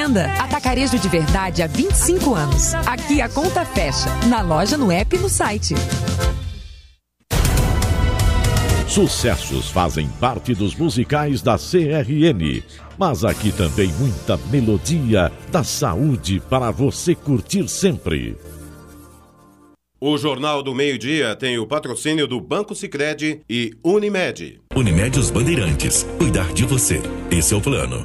venda. Atacarejo de verdade há 25 anos. Aqui a conta fecha. Na loja, no app e no site. Sucessos fazem parte dos musicais da CRN, mas aqui também muita melodia da saúde para você curtir sempre. O Jornal do Meio-Dia tem o patrocínio do Banco Sicredi e Unimed. Unimed Os Bandeirantes. Cuidar de você. Esse é o plano.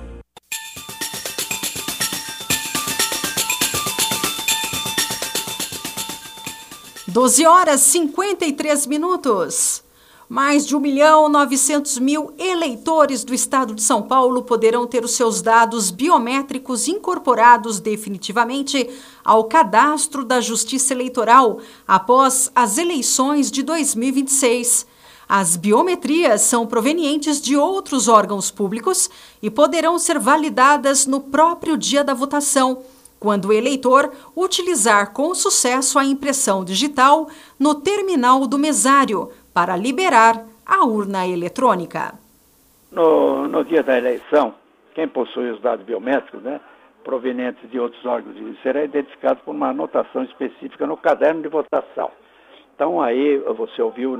(12h53). Mais de 1.900.000 eleitores do estado de São Paulo poderão ter os seus dados biométricos incorporados definitivamente ao cadastro da Justiça Eleitoral após as eleições de 2026. As biometrias são provenientes de outros órgãos públicos e poderão ser validadas no próprio dia da votação, quando o eleitor utilizar com sucesso a impressão digital no terminal do mesário, para liberar a urna eletrônica. No dia da eleição, quem possui os dados biométricos, provenientes de outros órgãos, será identificado por uma anotação específica no caderno de votação. Então aí você ouviu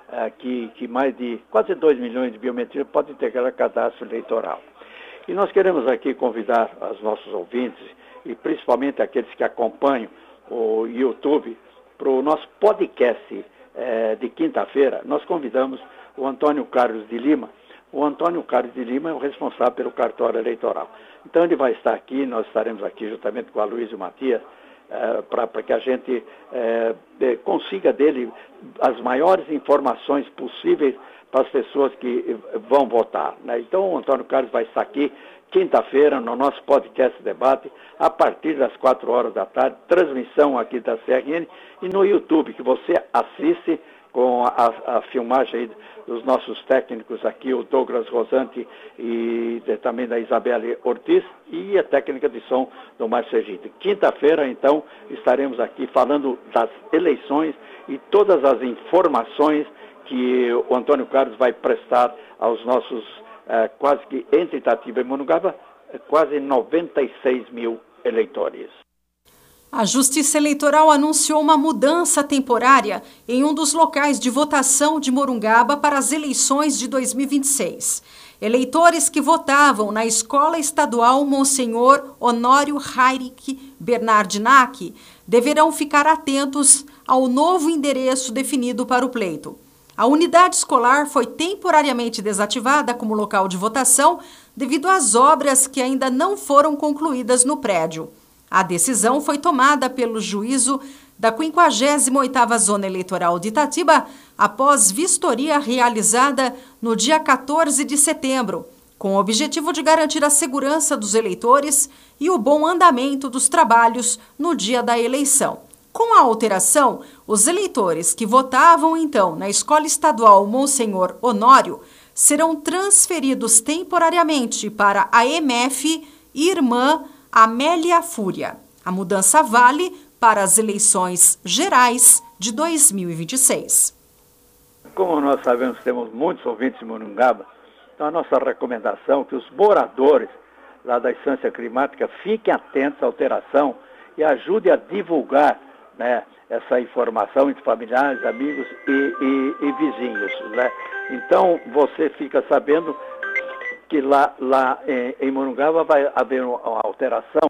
que mais de quase 2 milhões de biometrias podem integrar o cadastro eleitoral. E nós queremos aqui convidar os nossos ouvintes, e principalmente aqueles que acompanham o YouTube, para o nosso podcast de quinta-feira. Nós convidamos o Antônio Carlos de Lima. O Antônio Carlos de Lima é o responsável pelo cartório eleitoral. Então ele vai estar aqui, nós estaremos aqui juntamente com a Luísa e o Matias, para que a gente consiga dele as maiores informações possíveis para as pessoas que vão votar. Então o Antônio Carlos vai estar aqui quinta-feira no nosso podcast debate, a partir das 4 horas da tarde, transmissão aqui da CRN e no YouTube, que você assiste com a filmagem aí dos nossos técnicos aqui, o Douglas Rosante e também da Isabelle Ortiz, e a técnica de som do Márcio Egito. Quinta-feira, então, estaremos aqui falando das eleições e todas as informações que o Antônio Carlos vai prestar aos nossos quase que entre Itatiba e Monungaba, quase 96 mil eleitores. A Justiça Eleitoral anunciou uma mudança temporária em um dos locais de votação de Morungaba para as eleições de 2026. Eleitores que votavam na Escola Estadual Monsenhor Honório Heinrich Bernardinac deverão ficar atentos ao novo endereço definido para o pleito. A unidade escolar foi temporariamente desativada como local de votação devido às obras que ainda não foram concluídas no prédio. A decisão foi tomada pelo juízo da 58ª Zona Eleitoral de Itatiba após vistoria realizada no dia 14 de setembro, com o objetivo de garantir a segurança dos eleitores e o bom andamento dos trabalhos no dia da eleição. Com a alteração, os eleitores que votavam então na Escola Estadual Monsenhor Honório serão transferidos temporariamente para a EMF Irmã Amélia Fúria. A mudança vale para as eleições gerais de 2026. Como nós sabemos, temos muitos ouvintes em Monungaba, então a nossa recomendação é que os moradores lá da instância climática fiquem atentos à alteração e ajudem a divulgar essa informação entre familiares, amigos e vizinhos. Então, você fica sabendo que lá em Morungaba vai haver uma alteração.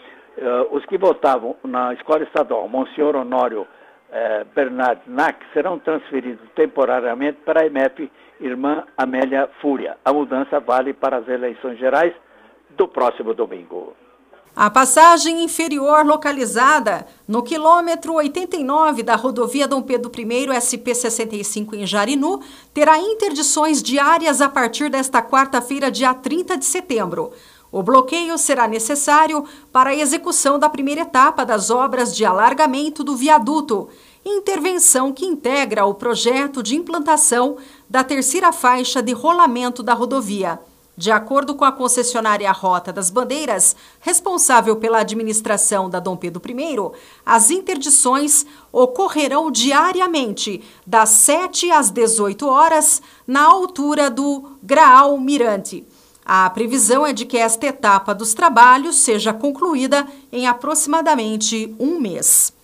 Os que votavam na Escola Estadual Monsenhor Honório Bernardinac serão transferidos temporariamente para a EMF Irmã Amélia Fúria. A mudança vale para as eleições gerais do próximo domingo. A passagem inferior localizada no quilômetro 89 da rodovia Dom Pedro I, SP-65 em Jarinu, terá interdições diárias a partir desta quarta-feira, dia 30 de setembro. O bloqueio será necessário para a execução da primeira etapa das obras de alargamento do viaduto, intervenção que integra o projeto de implantação da terceira faixa de rolamento da rodovia. De acordo com a concessionária Rota das Bandeiras, responsável pela administração da Dom Pedro I, as interdições ocorrerão diariamente, das 7 às 18 horas, na altura do Graal Mirante. A previsão é de que esta etapa dos trabalhos seja concluída em aproximadamente um mês.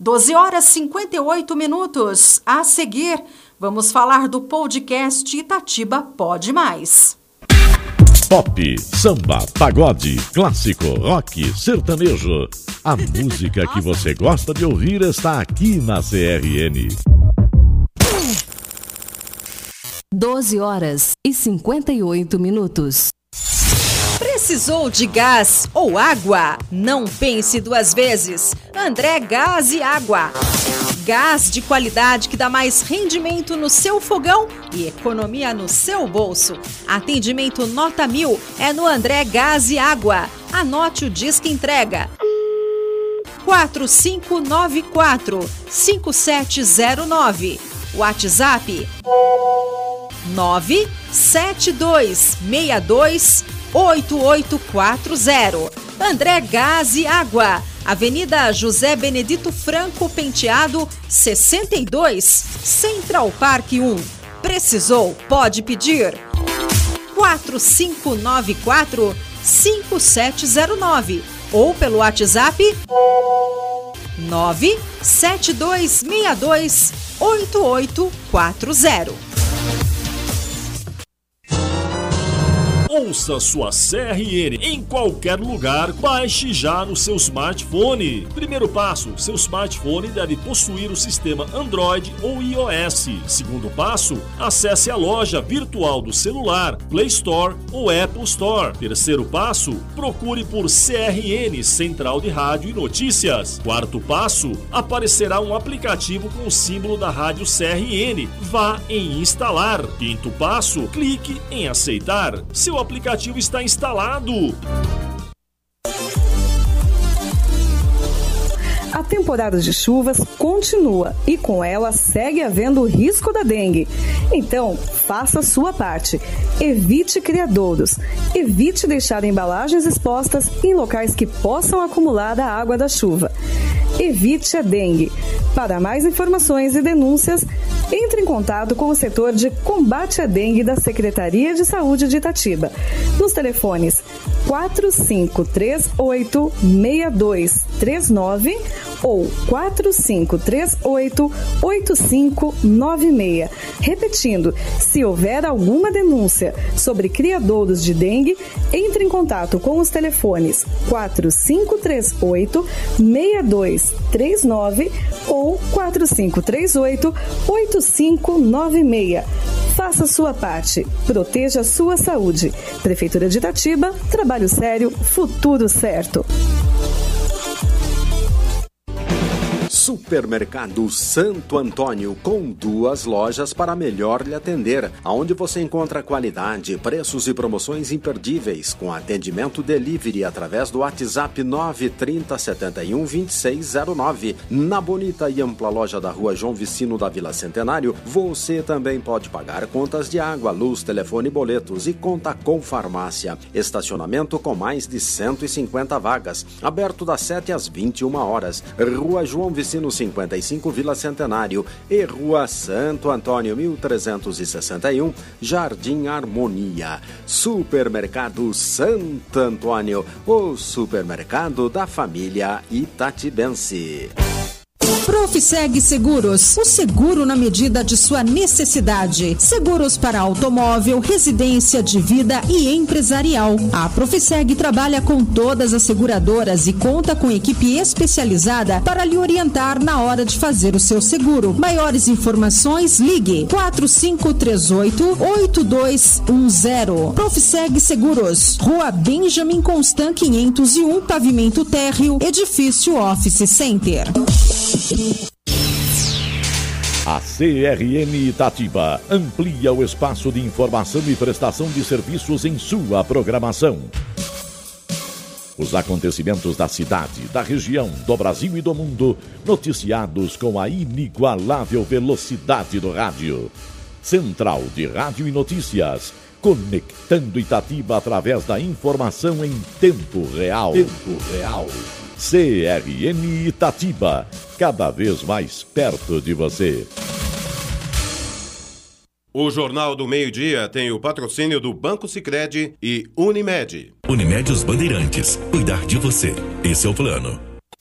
12h58. A seguir, vamos falar do podcast Itatiba Pode Mais. Pop, samba, pagode, clássico, rock, sertanejo. A música que você gosta de ouvir está aqui na CRN. 12h58. Precisou de gás ou água? Não pense duas vezes. André Gás e Água. Gás de qualidade que dá mais rendimento no seu fogão e economia no seu bolso. Atendimento nota 1000 é no André Gás e Água. Anote o disque entrega. 4594-5709. WhatsApp 972628840. André Gás e Água. Avenida José Benedito Franco Penteado, 62, Central Park 1. Precisou? Pode pedir. 4594-5709 ou pelo WhatsApp 972628840. Ouça sua CRN em qualquer lugar, baixe já no seu smartphone. Primeiro passo, seu smartphone deve possuir o sistema Android ou iOS. Segundo passo, acesse a loja virtual do celular, Play Store ou Apple Store. Terceiro passo, procure por CRN, Central de Rádio e Notícias. Quarto passo, aparecerá um aplicativo com o símbolo da rádio CRN. Vá em instalar. Quinto passo, clique em aceitar. Seu aplicativo está instalado. A temporada de chuvas continua e com ela segue havendo o risco da dengue. Então, faça a sua parte. Evite criadouros. Evite deixar embalagens expostas em locais que possam acumular a água da chuva. Evite a dengue. Para mais informações e denúncias, entre em contato com o setor de combate à dengue da Secretaria de Saúde de Itatiba, nos telefones 4538-6239 ou 4538-8596. Repetindo, se houver alguma denúncia sobre criadouros de dengue, entre em contato com os telefones 4538-6239 ou 4538-8596. Faça sua parte. Proteja a sua saúde. Prefeitura de Itatiba, trabalho sério, futuro certo. Supermercado Santo Antônio, com 2 lojas para melhor lhe atender, onde você encontra qualidade, preços e promoções imperdíveis, com atendimento delivery através do WhatsApp 930712609. Na bonita e ampla loja da Rua João Vicino da Vila Centenário, você também pode pagar contas de água, luz, telefone e boletos, e conta com farmácia. Estacionamento com mais de 150 vagas, aberto das 7 às 21 horas. Rua João Vicino 55, Vila Centenário, e Rua Santo Antônio 1361, Jardim Harmonia. Supermercado Santo Antônio, o supermercado da família itatibense. Profiseg Seguros, o seguro na medida de sua necessidade. Seguros para automóvel, residência, de vida e empresarial. A Profiseg trabalha com todas as seguradoras e conta com equipe especializada para lhe orientar na hora de fazer o seu seguro. Maiores informações, ligue 4538-8210. Profiseg Seguros, Rua Benjamin Constant 501, pavimento térreo, edifício Office Center. A CRN Itatiba amplia o espaço de informação e prestação de serviços em sua programação. Os acontecimentos da cidade, da região, do Brasil e do mundo, noticiados com a inigualável velocidade do rádio. Central de Rádio e Notícias, conectando Itatiba através da informação em tempo real. CRN Itatiba, cada vez mais perto de você. O Jornal do Meio-Dia tem o patrocínio do Banco Sicredi e Unimed. Unimed Os Bandeirantes. Cuidar de você. Esse é o plano.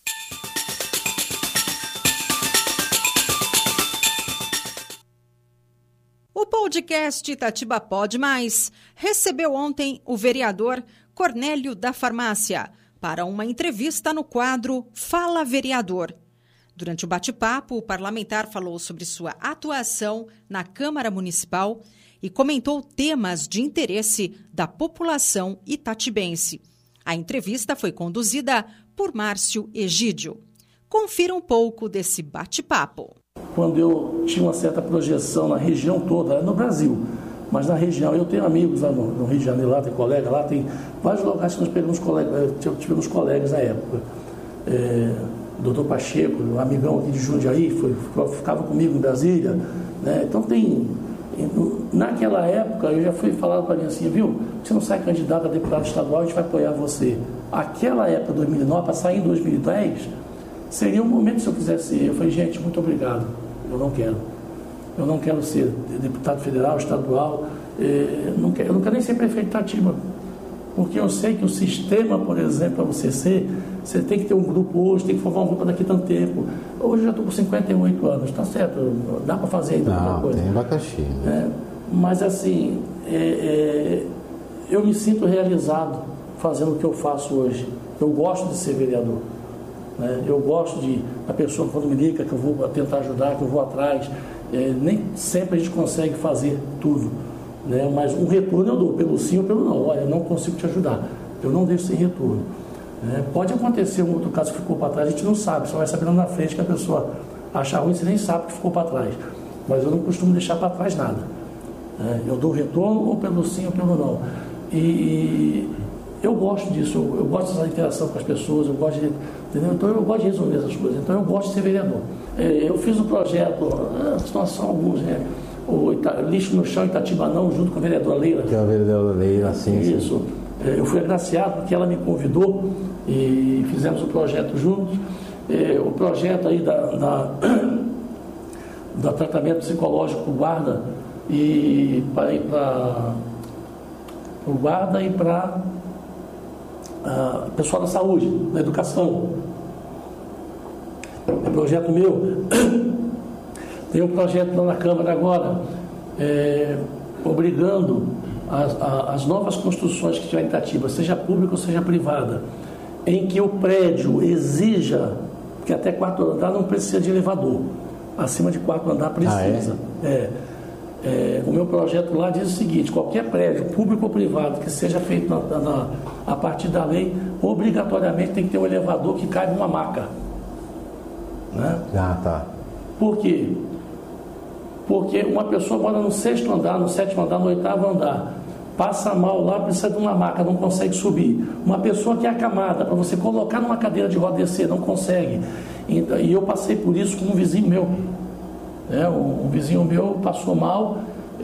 O podcast Itatiba Pode Mais recebeu ontem o vereador Cornélio da Farmácia para uma entrevista no quadro Fala Vereador. Durante o bate-papo, o parlamentar falou sobre sua atuação na Câmara Municipal e comentou temas de interesse da população itatibense. A entrevista foi conduzida por Márcio Egídio. Confira um pouco desse bate-papo. Quando eu tinha uma certa projeção na região toda, no Brasil, mas na região, eu tenho amigos lá no Rio de Janeiro, lá tem colega, lá tem vários locais que nós tivemos colegas na época. Doutor Pacheco, um amigão aqui de Jundiaí, ficava comigo em Brasília, né? Então naquela época eu já fui falado para mim assim, viu, você não sai candidato a deputado estadual, a gente vai apoiar você. Aquela época, 2009, para sair em 2010, seria um momento se eu quisesse ir. Eu falei, gente, muito obrigado, eu não quero ser deputado federal, estadual, eu não quero nem ser prefeito de Itatiba. Porque eu sei que o sistema, por exemplo, para você tem que ter um grupo hoje, tem que formar um grupo daqui a tanto tempo. Hoje eu já estou com 58 anos, está certo, dá para fazer ainda alguma coisa. Tem abacaxi. Né? Mas assim, eu me sinto realizado fazendo o que eu faço hoje. Eu gosto de ser vereador. Né? Eu gosto da pessoa quando me liga, que eu vou tentar ajudar, que eu vou atrás. Nem sempre a gente consegue fazer tudo. Né? Mas um retorno eu dou, pelo sim ou pelo não. Olha, eu não consigo te ajudar, eu não deixo sem retorno. Pode acontecer um outro caso que ficou para trás, a gente não sabe, só vai sabendo na frente que a pessoa acha ruim, você nem sabe que ficou para trás. Mas eu não costumo deixar para trás nada. Eu dou retorno ou pelo sim ou pelo não. E eu gosto disso, eu gosto dessa interação com as pessoas, eu gosto de, entendeu? Então eu gosto de resolver essas coisas, então eu gosto de ser vereador. Eu fiz um projeto, são alguns, o lixo no chão Itatiba não, junto com a vereadora Leila. Que é a vereadora Leila, sim. Isso. Eu fui agraciado porque ela me convidou e fizemos o projeto juntos. O projeto aí da tratamento psicológico para o guarda e para o guarda e para pessoal da saúde, da educação. É projeto meu. Tem um projeto lá na Câmara agora, obrigando as novas construções que tiver em Itatiba, seja pública ou seja privada, em que o prédio exija que até 4º andar não precisa de elevador. Acima de 4º andar precisa. O meu projeto lá diz o seguinte: qualquer prédio, público ou privado, que seja feito a partir da lei, obrigatoriamente tem que ter um elevador que caiba uma maca. Né? Tá. Por quê? Porque uma pessoa mora no 6º andar, no 7º andar, no 8º andar, passa mal lá, precisa de uma maca, não consegue subir. Uma pessoa que é acamada, para você colocar numa cadeira de roda descer, não consegue. E eu passei por isso com um vizinho meu. Um vizinho meu passou mal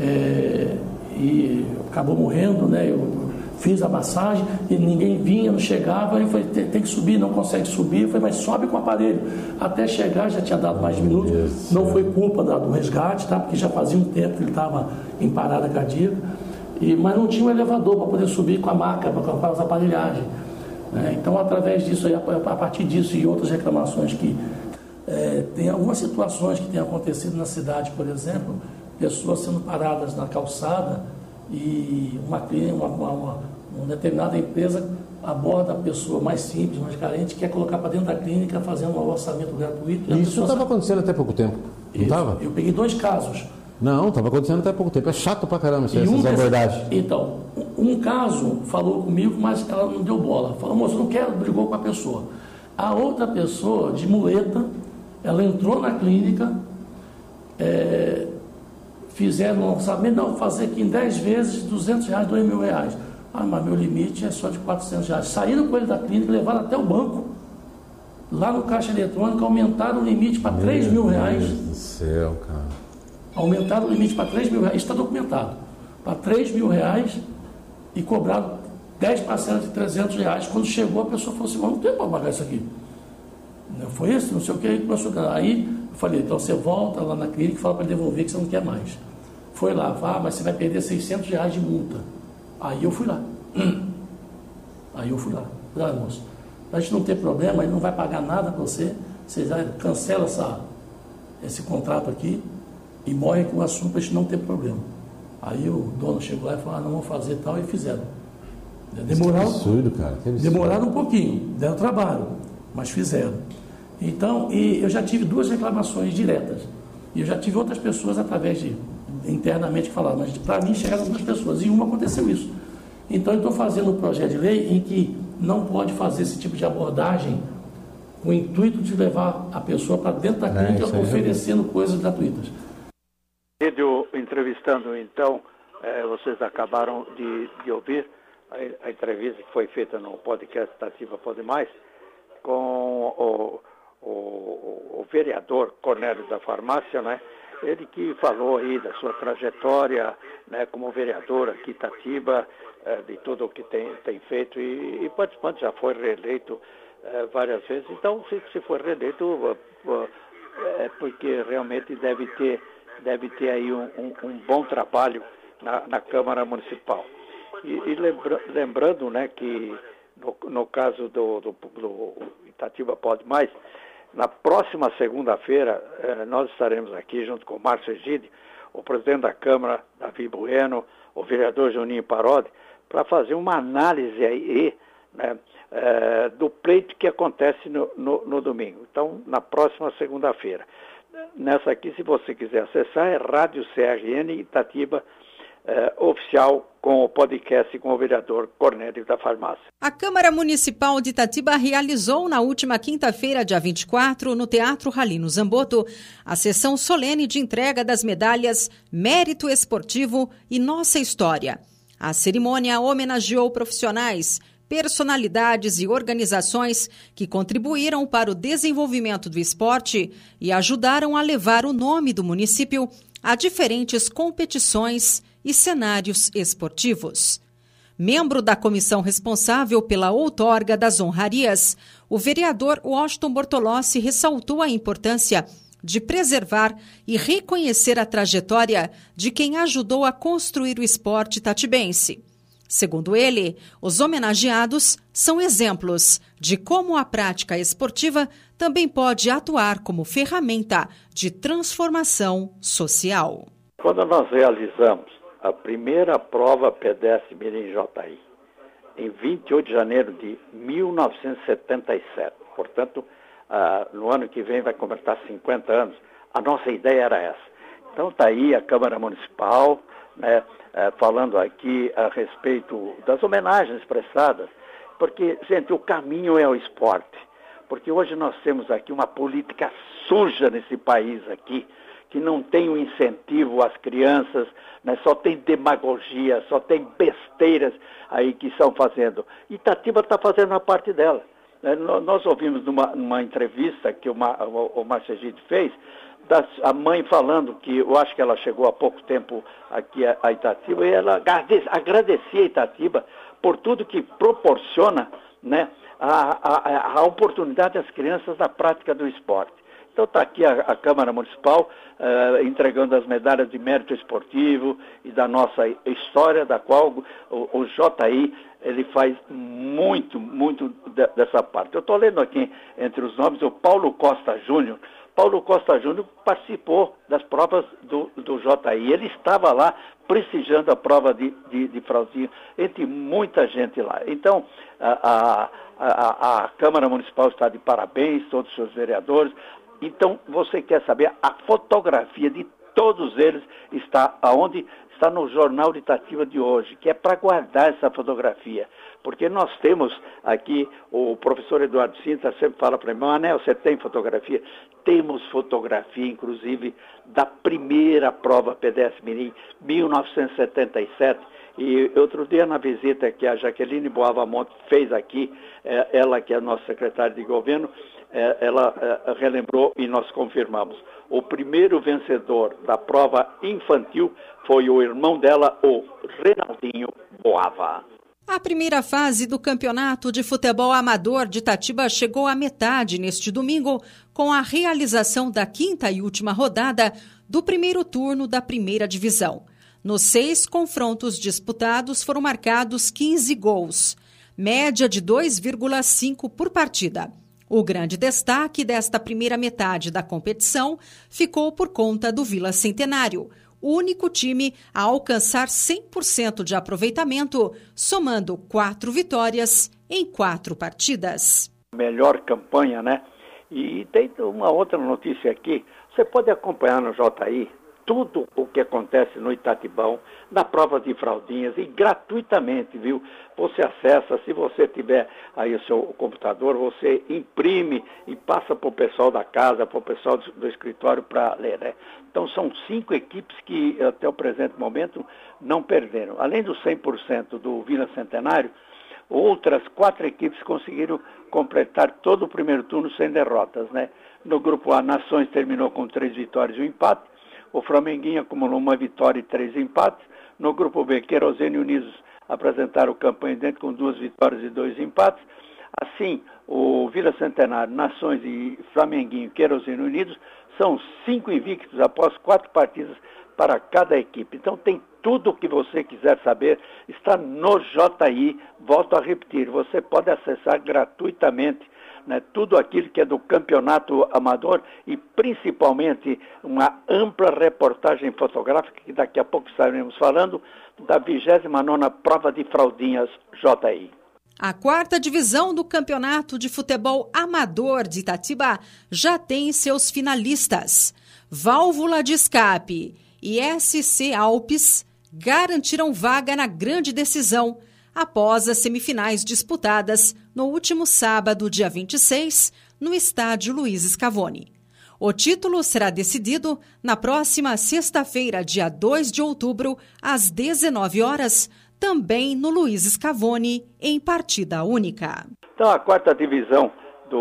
e acabou morrendo, né? Eu fiz a massagem e ninguém vinha, não chegava. Eu falei, tem que subir, não consegue subir. Eu falei, mas sobe com o aparelho. Até chegar, já tinha dado mais de minutos. Não foi culpa do resgate, tá? Porque já fazia um tempo que ele estava em parada cardíaca. Mas não tinha um elevador para poder subir com a maca, com as aparelhagens. Então, através disso, a partir disso e outras reclamações que... tem algumas situações que têm acontecido na cidade, por exemplo, pessoas sendo paradas na calçada e uma determinada empresa aborda a pessoa mais simples, mais carente, quer colocar para dentro da clínica fazendo um orçamento gratuito. Isso estava acontecendo até pouco tempo, não estava? Eu peguei 2 casos. Não, estava acontecendo até pouco tempo. É chato pra caramba essas abordagens. Então, um caso falou comigo, mas ela não deu bola. Falou, moço, não quero, brigou com a pessoa. A outra pessoa, de muleta, ela entrou na clínica, fizeram um orçamento, não, fazer aqui em 10 vezes, R$200, R$2.000. Mas meu limite é só de R$400. Saíram com ele da clínica, levaram até o banco. Lá no caixa eletrônico, aumentaram o limite para R$3.000. Meu Deus do céu, cara. Aumentaram o limite para R$3.000, isso está documentado. Para R$3.000 e cobraram 10 parcelas de R$300. Quando chegou, a pessoa falou assim, mas não tem para pagar isso aqui. Não foi isso, não sei o que. Aí eu falei, então você volta lá na clínica e fala para devolver que você não quer mais. foi lavar, mas você vai perder R$600 de multa. Aí eu fui lá. Falei, moço, pra gente não ter problema, ele não vai pagar nada para você já cancela esse contrato aqui e morre com o assunto para a gente não ter problema. Aí o dono chegou lá e falou, não vamos fazer tal, e fizeram. Demoraram, que absurdo, cara. Que absurdo. Demoraram um pouquinho, deram trabalho, mas fizeram. Então, e eu já tive 2 reclamações diretas. E eu já tive outras pessoas internamente que falaram, mas para mim chegaram 2 pessoas, e uma aconteceu isso. Então eu estou fazendo um projeto de lei em que não pode fazer esse tipo de abordagem com o intuito de levar a pessoa para dentro da clínica oferecendo coisas gratuitas. Vídeo entrevistando, então, vocês acabaram de ouvir a entrevista que foi feita no podcast Itatiba Pode Mais com o vereador Cornélio da Farmácia, né? Ele que falou aí da sua trajetória, né, como vereador aqui em Itatiba, de tudo o que tem feito e participante, já foi reeleito várias vezes. Então, se for reeleito, é porque realmente deve ter aí um bom trabalho na Câmara Municipal. E lembrando, né, que no caso do Itatiba Pode Mais, na próxima segunda-feira, nós estaremos aqui junto com o Márcio Egídio, o presidente da Câmara, Davi Bueno, o vereador Juninho Parodi, para fazer uma análise aí, né, do pleito que acontece no domingo. Então, na próxima segunda-feira. Nessa aqui, se você quiser acessar, é Rádio CRN Itatiba oficial, com o podcast com o vereador Cornélio da Farmácia. A Câmara Municipal de Itatiba realizou na última quinta-feira, dia 24, no Teatro Ralino Zamboto, a sessão solene de entrega das medalhas Mérito Esportivo e Nossa História. A cerimônia homenageou profissionais, personalidades e organizações que contribuíram para o desenvolvimento do esporte e ajudaram a levar o nome do município a diferentes competições e cenários esportivos. Membro da comissão responsável pela outorga das honrarias, o vereador Washington Bortolossi ressaltou a importância de preservar e reconhecer a trajetória de quem ajudou a construir o esporte tatibense. Segundo ele, os homenageados são exemplos de como a prática esportiva também pode atuar como ferramenta de transformação social. Quando nós realizamos a primeira prova pedestre Mirim JI, em 28 de janeiro de 1977, portanto, no ano que vem vai completar 50 anos, a nossa ideia era essa. Então está aí a Câmara Municipal, né, falando aqui a respeito das homenagens prestadas, porque, gente, o caminho é o esporte, porque hoje nós temos aqui uma política suja nesse país aqui, que não tem um incentivo às crianças, né, só tem demagogia, só tem besteiras aí que estão fazendo. Itatiba está fazendo a parte dela. Nós ouvimos numa entrevista que o Márcio Egídio fez, a mãe falando que, eu acho que ela chegou há pouco tempo aqui a Itatiba, e ela agradecia a Itatiba por tudo que proporciona, né, a oportunidade às crianças na prática do esporte. Então está aqui a Câmara Municipal entregando as medalhas de mérito esportivo e da nossa história, da qual o JI ele faz muito dessa parte. Eu estou lendo aqui entre os nomes o Paulo Costa Júnior. Paulo Costa Júnior participou das provas do JI. Ele estava lá prestigiando a prova de frauzinho, entre muita gente lá. Então, a Câmara Municipal está de parabéns, todos os seus vereadores. Então, você quer saber, a fotografia de todos eles está aonde? Está no Jornal de Itatiba de hoje, que é para guardar essa fotografia. Porque nós temos aqui, o professor Eduardo Sintra sempre fala para mim, Anel, você tem fotografia? Temos fotografia, inclusive, da primeira prova pedestre Mirim, 1977. E outro dia, na visita que a Jaqueline Boavamonte fez aqui, ela que é nossa secretária de governo, ela relembrou e nós confirmamos. O primeiro vencedor da prova infantil foi o irmão dela, o Renaldinho Boava. A primeira fase do Campeonato de Futebol Amador de Itatiba chegou à metade neste domingo, com a realização da quinta e última rodada do primeiro turno da primeira divisão. Nos 6 confrontos disputados foram marcados 15 gols, média de 2,5 por partida. O grande destaque desta primeira metade da competição ficou por conta do Vila Centenário, o único time a alcançar 100% de aproveitamento, somando 4 vitórias em 4 partidas. Melhor campanha, né? E tem uma outra notícia aqui. Você pode acompanhar no JI tudo o que acontece no Itatibão, na prova de fraldinhas, e gratuitamente, viu? Você acessa, se você tiver aí o seu computador, você imprime e passa para o pessoal da casa, para o pessoal do escritório para ler, né? Então são 5 equipes que até o presente momento não perderam. Além dos 100% do Vila Centenário, outras 4 equipes conseguiram completar todo o primeiro turno sem derrotas, né? No grupo A, Nações terminou com 3 vitórias e 1 empate. O Flamenguinho acumulou 1 vitória e 3 empates. No grupo B, Querosene e Unidos apresentaram campanha dentro com 2 vitórias e 2 empates. Assim, o Vila Centenário, Nações e Flamenguinho, Querosene e Unidos são 5 invictos após 4 partidas para cada equipe. Então tem tudo o que você quiser saber, está no JI. Volto a repetir, você pode acessar gratuitamente, né, tudo aquilo que é do campeonato amador e principalmente uma ampla reportagem fotográfica que daqui a pouco estaremos falando da 29ª Prova de Fraldinhas JI. A 4ª divisão do Campeonato de Futebol Amador de Itatiba já tem seus finalistas. Válvula de Escape e SC Alpes garantiram vaga na grande decisão após as semifinais disputadas no último sábado, dia 26, no estádio Luiz Scavone. O título será decidido na próxima sexta-feira, dia 2 de outubro, às 19 horas, também no Luiz Scavone, em partida única. Então, a 4ª divisão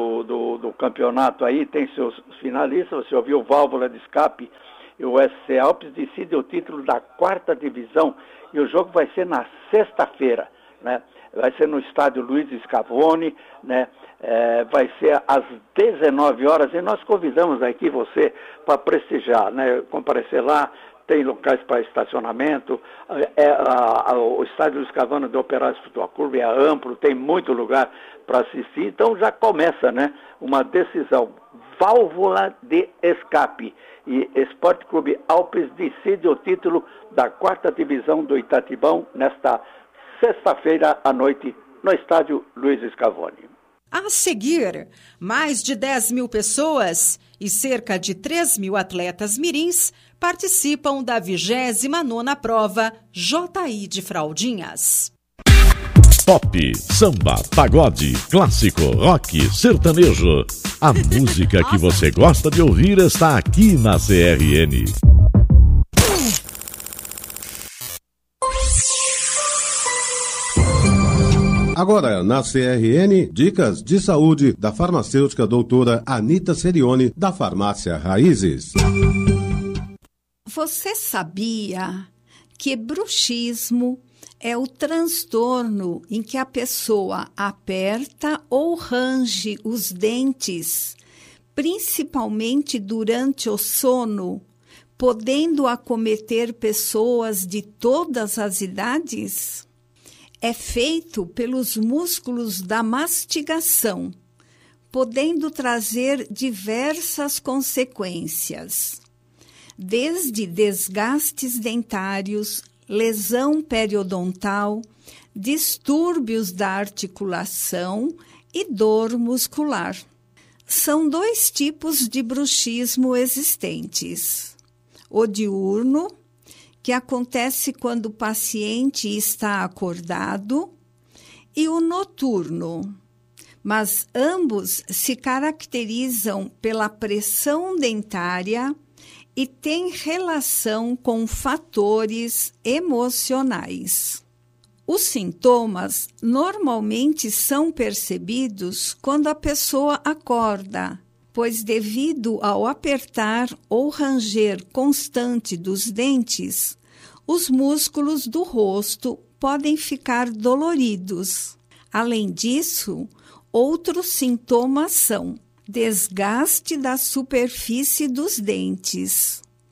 do campeonato aí tem seus finalistas. Você ouviu o Válvula de Escape e o SC Alpes decide o título da 4ª divisão e o jogo vai ser na sexta-feira, né? Vai ser no estádio Luiz Scavone, né? Vai ser às 19 horas e nós convidamos aqui você para prestigiar, né? Comparecer lá, tem locais para estacionamento, o estádio Luiz Scavone do Operário Futebol Clube é amplo, tem muito lugar para assistir, então já começa, né, uma decisão. Válvula de Escape e Esporte Clube Alpes decide o título da 4ª divisão do Itatibão nesta sexta-feira à noite no estádio Luiz Scavone. A seguir, mais de 10 mil pessoas e cerca de 3 mil atletas mirins participam da 29ª prova JI de Fraldinhas. Pop, samba, pagode, clássico, rock, sertanejo. A música que você gosta de ouvir está aqui na CRN. Agora, na CRN, dicas de saúde da farmacêutica doutora Anita Serioni, da Farmácia Raízes. Você sabia que bruxismo é o transtorno em que a pessoa aperta ou range os dentes, principalmente durante o sono, podendo acometer pessoas de todas as idades? É feito pelos músculos da mastigação, podendo trazer diversas consequências, desde desgastes dentários, lesão periodontal, distúrbios da articulação e dor muscular. São 2 tipos de bruxismo existentes: o diurno, que acontece quando o paciente está acordado, e o noturno, mas ambos se caracterizam pela pressão dentária e têm relação com fatores emocionais. Os sintomas normalmente são percebidos quando a pessoa acorda, pois devido ao apertar ou ranger constante dos dentes, os músculos do rosto podem ficar doloridos. Além disso, outros sintomas são desgaste da superfície dos dentes,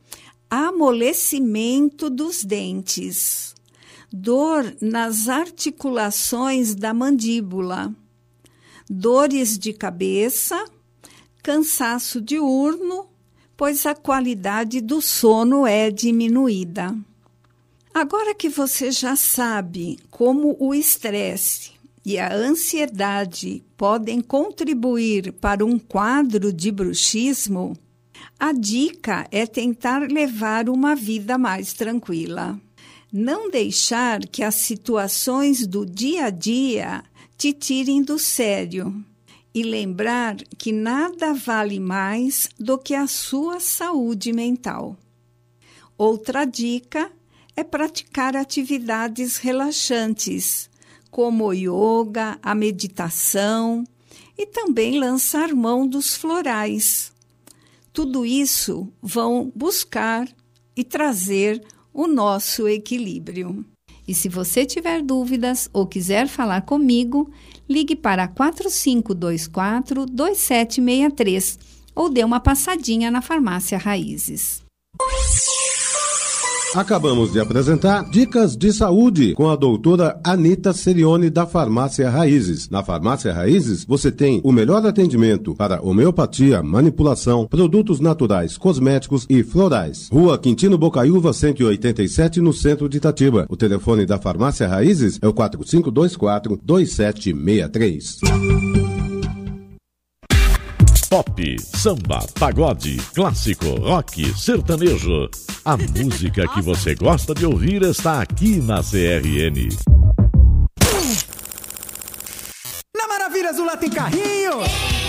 amolecimento dos dentes, dor nas articulações da mandíbula, dores de cabeça, cansaço diurno, pois a qualidade do sono é diminuída. Agora que você já sabe como o estresse e a ansiedade podem contribuir para um quadro de bruxismo, a dica é tentar levar uma vida mais tranquila. Não deixar que as situações do dia a dia te tirem do sério e lembrar que nada vale mais do que a sua saúde mental. Outra dica é praticar atividades relaxantes, como o yoga, a meditação e também lançar mão dos florais. Tudo isso vão buscar e trazer o nosso equilíbrio. E se você tiver dúvidas ou quiser falar comigo, ligue para 4524-2763 ou dê uma passadinha na Farmácia Raízes. Acabamos de apresentar Dicas de Saúde com a doutora Anita Serione da Farmácia Raízes. Na Farmácia Raízes, você tem o melhor atendimento para homeopatia, manipulação, produtos naturais, cosméticos e florais. Rua Quintino Bocaiúva, 187, no centro de Itatiba. O telefone da Farmácia Raízes é o 4524-2763. Pop, samba, pagode, clássico, rock, sertanejo. A música que você gosta de ouvir está aqui na CRN. Na Maravilhas do Lá tem carrinho!